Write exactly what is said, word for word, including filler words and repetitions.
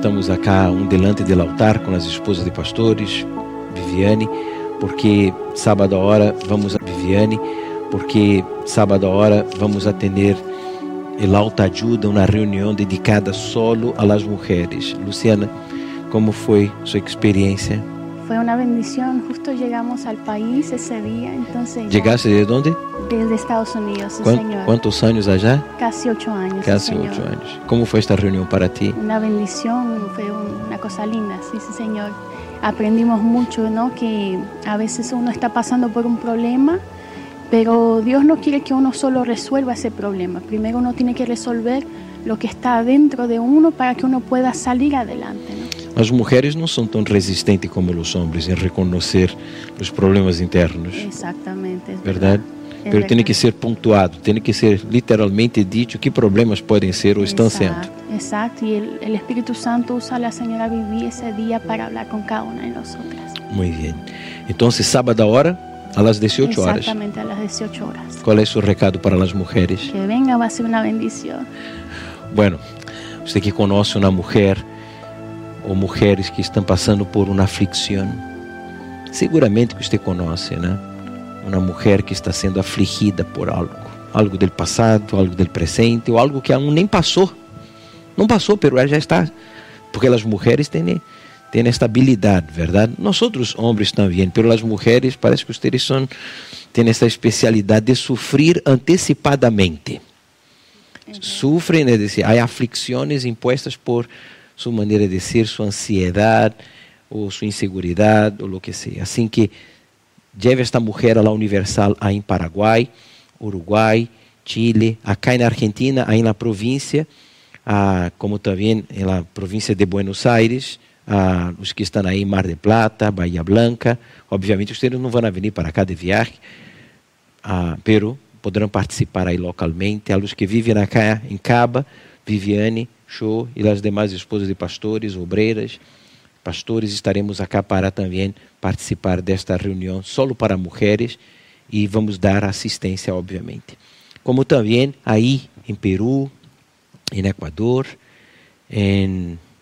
estamos acá um delante del altar com as esposas de pastores, Viviane, porque sábado a hora vamos a Viviane, porque sábado a hora vamos a ter el Alta Ajuda, uma reunião dedicada solo a las mujeres. Luciana, como foi sua experiência? Fue una bendición, justo llegamos al país ese día, entonces... ¿Llegaste de dónde? Desde Estados Unidos, sí, ¿Cuán, señor. ¿Cuántos años allá? Casi ocho años, Casi sí, ocho señor. años. ¿Cómo fue esta reunión para ti? Una bendición, fue una cosa linda, sí, sí, señor. Aprendimos mucho, ¿no? Que a veces uno está pasando por un problema, pero Dios no quiere que uno solo resuelva ese problema. Primero uno tiene que resolver lo que está dentro de uno para que uno pueda salir adelante, ¿no? As mulheres não são tão resistentes como os homens em reconhecer os problemas internos. Exactamente, es Verdade? Es Pero tem verdad. que ser pontuado, tem que ser literalmente dito que problemas podem ser ou estão sendo. Exacto, exacto. Y el, el Espíritu Santo usa a la señora Vivi ese día para hablar con cada una de nosotras. Muito bem. Então, sábado a hora, a las dezoito horas. Exactamente, a las dieciocho horas. Qual é seu recado para as mulheres? Que venga, va a ser una bendición. Bueno, você que conhece uma mulher ou mulheres que estão passando por uma aflição, seguramente que você conhece, né? Uma mulher que está sendo afligida por algo, algo do passado, algo do presente, ou algo que aún nem passou, não passou, pero ela já está, porque as mulheres têm, têm esta habilidade, verdade? Nós outros homens também, pero as mulheres parece que vocês são, têm esta especialidade de sofrer antecipadamente. Sufrem, é dizer, há aflicções impostas por sua maneira de ser, sua ansiedade, ou sua inseguridade, ou o que seja. Assim que leve esta mulher a la Universal aí em Paraguai, Uruguai, Chile, acá na Argentina, aí na província, ah, como também na província de Buenos Aires, ah, os que estão aí em Mar del Plata, Bahia Blanca. Obviamente, vocês não vão vir para cá de viagem, ah, pero poderão participar aí localmente. A los que vivem acá em Caba, Viviane, Show e as demais esposas de pastores, obreiras, pastores, estaremos acá para também participar desta reunião solo para mulheres e vamos dar assistência, obviamente. Como também aí em Peru, em Equador, em